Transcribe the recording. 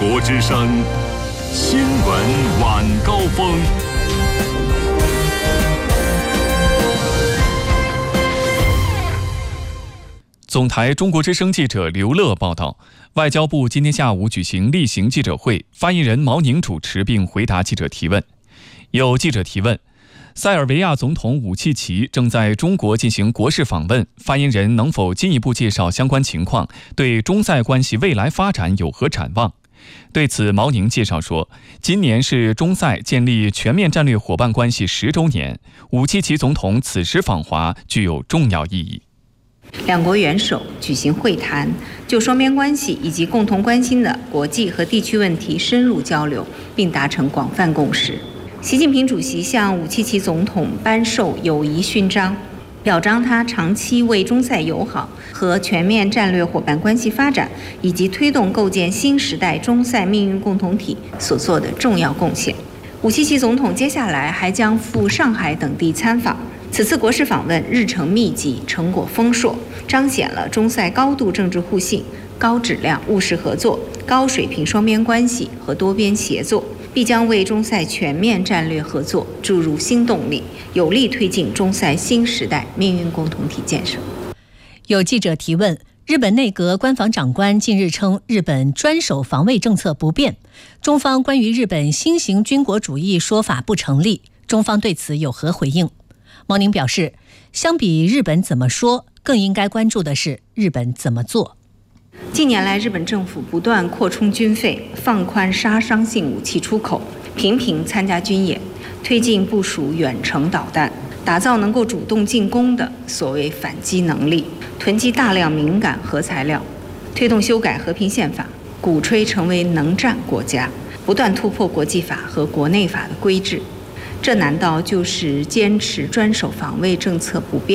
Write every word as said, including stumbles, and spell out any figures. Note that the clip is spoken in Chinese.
国之声新闻晚高峰。总台中国之声记者刘乐报道，外交部今天下午举行例行记者会，发言人毛宁主持并回答记者提问。有记者提问，塞尔维亚总统武契奇正在中国进行国事访问，发言人能否进一步介绍相关情况，对中塞关系未来发展有何展望？对此，毛宁介绍说，今年是中塞建立全面战略伙伴关系十周年，武契奇总统此时访华具有重要意义。 两国元首举行会谈，就双边关系以及共同关心的国际和地区问题深入交流，并达成广泛共识。习近平主席向武契奇总统颁授友谊勋章，表彰他长期为中塞友好和全面战略伙伴关系发展以及推动构建新时代中塞命运共同体所做的重要贡献。武契奇总统接下来还将赴上海等地参访，此次国事访问日程密集，成果丰硕，彰显了中塞高度政治互信、高质量务实合作、高水平双边关系和多边协作，必将为中塞全面战略合作注入新动力，有力推进中塞新时代命运共同体建设。 有记者提问，日本内阁官房长官近日称日本专守防卫政策不变，中方关于日本新型军国主义说法不成立，中方对此有何回应？毛宁表示，相比日本怎么说，更应该关注的是日本怎么做。 近年来，日本政府不断扩充军费，放宽杀伤性武器出口，频频参加军演，推进部署远程导弹，打造能够主动进攻的所谓反击能力，囤积大量敏感核材料，推动修改和平宪法，鼓吹成为能战国家，不断突破国际法和国内法的规制。这难道就是坚持专守防卫政策不变